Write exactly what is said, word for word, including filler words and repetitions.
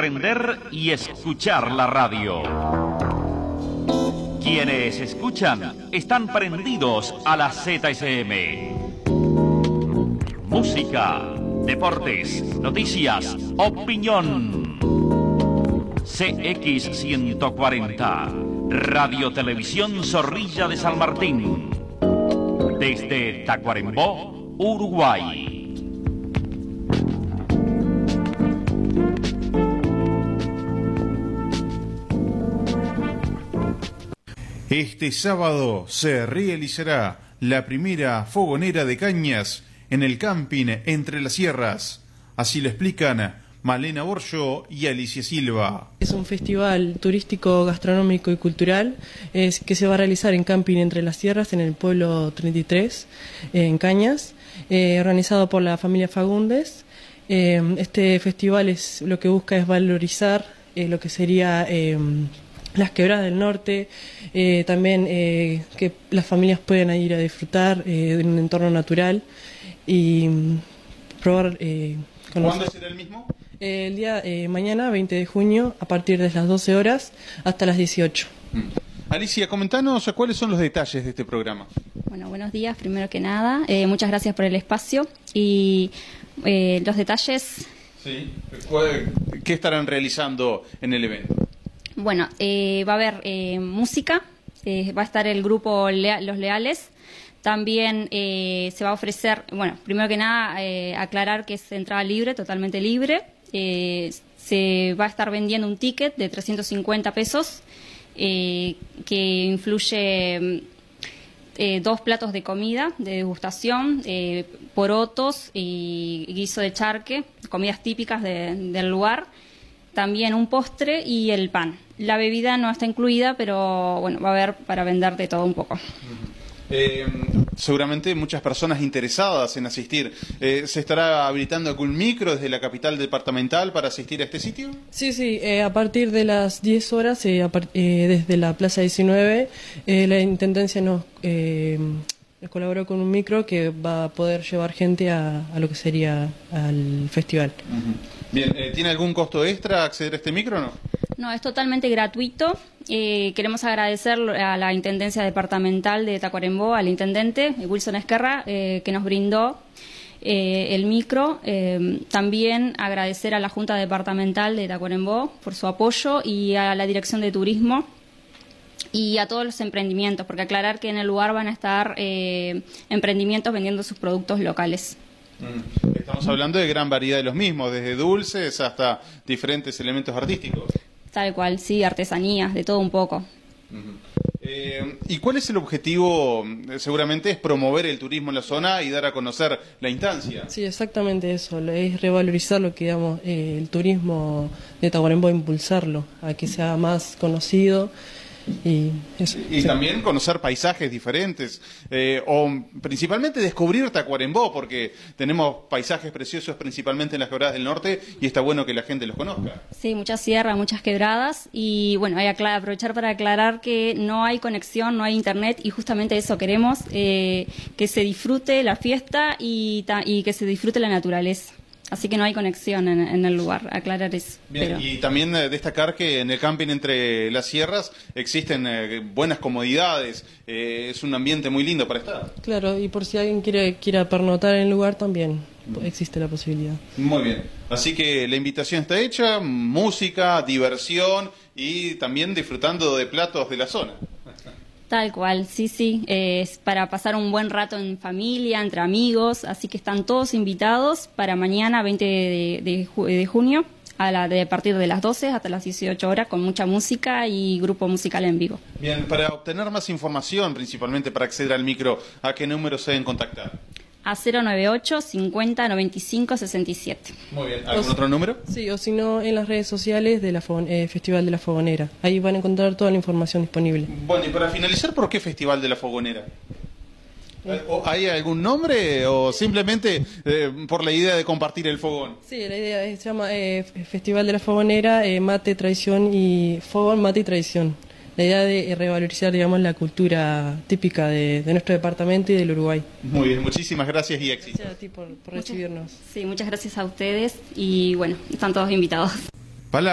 prender y escuchar la radio. Quienes escuchan están prendidos a la Z S M. Música, deportes, noticias, opinión. C X ciento cuarenta, Radio Televisión Zorrilla de San Martín. Desde Tacuarembó, Uruguay. Este sábado se realizará la primera fogonera de cañas en el camping Entre las Sierras. Así lo explican Malena Borjo y Alicia Silva. Es un festival turístico, gastronómico y cultural es, que se va a realizar en camping Entre las Sierras, en el pueblo treinta y tres, en Cañas, eh, organizado por la familia Fagundes. Eh, este festival es, lo que busca es valorizar eh, lo que sería... Eh, las quebradas del norte, eh, también eh, que las familias puedan ir a disfrutar eh, de un entorno natural y mm, probar... Eh, ¿Cuándo será el mismo? Eh, el día eh, mañana, veinte de junio, a partir de las doce horas hasta las dieciocho. Mm. Alicia, comentanos cuáles son los detalles de este programa. Bueno, buenos días, primero que nada. Eh, muchas gracias por el espacio. Y eh, los detalles... Sí. ¿Qué estarán realizando en el evento? Bueno, eh, va a haber eh, música, eh, va a estar el grupo Lea- Los Leales, también eh, se va a ofrecer, bueno, primero que nada eh, aclarar que es entrada libre, totalmente libre, eh, se va a estar vendiendo un ticket de trescientos cincuenta pesos eh, que influye eh, dos platos de comida, de degustación, eh, porotos y guiso de charque, comidas típicas de, del lugar. También un postre y el pan. La bebida no está incluida, pero bueno, va a haber para vender de todo un poco. Eh, seguramente muchas personas interesadas en asistir. Eh, ¿Se estará habilitando algún micro desde la capital departamental para asistir a este sitio? Sí, sí, eh, a partir de las diez horas, eh, a par- eh, desde la Plaza diecinueve, eh, la Intendencia nos eh, colaboró con un micro que va a poder llevar gente a, a lo que sería al festival. Uh-huh. Bien, eh, ¿tiene algún costo extra acceder a este micro o no? No, es totalmente gratuito. Eh, queremos agradecer a la Intendencia Departamental de Tacuarembó, al Intendente Wilson Esquerra, eh, que nos brindó eh, el micro. Eh, también agradecer a la Junta Departamental de Tacuarembó por su apoyo y a la Dirección de Turismo y a todos los emprendimientos, porque aclarar que en el lugar van a estar eh, emprendimientos vendiendo sus productos locales. Estamos hablando de gran variedad de los mismos, desde dulces hasta diferentes elementos artísticos. Tal cual, sí, artesanías, de todo un poco. Uh-huh. Eh, ¿Y cuál es el objetivo? Seguramente es promover el turismo en la zona y dar a conocer la instancia. Sí, exactamente eso, es revalorizar lo que digamos eh, el turismo de Tacuarembó, impulsarlo a que sea más conocido. Y, eso, y sí. También conocer paisajes diferentes, eh, o principalmente descubrir Tacuarembó, porque tenemos paisajes preciosos principalmente en las quebradas del norte y está bueno que la gente los conozca. Sí, muchas sierras, muchas quebradas y bueno, hay que aprovechar para aclarar que no hay conexión, no hay internet y justamente eso queremos, eh, que se disfrute la fiesta y, ta- y que se disfrute la naturaleza. Así que no hay conexión en, en el lugar, aclarar eso. Bien, pero... Y también eh, destacar que en el camping Entre las Sierras existen eh, buenas comodidades, eh, es un ambiente muy lindo para estar. Claro, y por si alguien quiere quiera pernotar en el lugar también existe la posibilidad. Muy bien, así que la invitación está hecha, música, diversión y también disfrutando de platos de la zona. Tal cual, sí, sí, eh, es para pasar un buen rato en familia, entre amigos, así que están todos invitados para mañana, veinte de, de, ju- de junio, a, la, de, a partir de las doce hasta las dieciocho horas, con mucha música y grupo musical en vivo. Bien, para obtener más información, principalmente para acceder al micro, ¿a qué número se deben contactar? A cero nueve ocho, cincuenta, noventa y cinco, sesenta y siete. Muy bien, ¿algún otro número? Sí, o si no, en las redes sociales del eh, Festival de la Fogonera. Ahí van a encontrar toda la información disponible. Bueno, y para finalizar, ¿por qué Festival de la Fogonera? ¿Hay algún nombre o simplemente eh, por la idea de compartir el fogón? Sí, la idea es, se llama eh, Festival de la Fogonera, eh, mate, tradición y fogón, mate y tradición. La idea de revalorizar, digamos, la cultura típica de, de nuestro departamento y del Uruguay. Muy bien, muchísimas gracias y éxito. Gracias a ti por, por Muchas, recibirnos. sí, muchas gracias a ustedes y bueno, están todos invitados.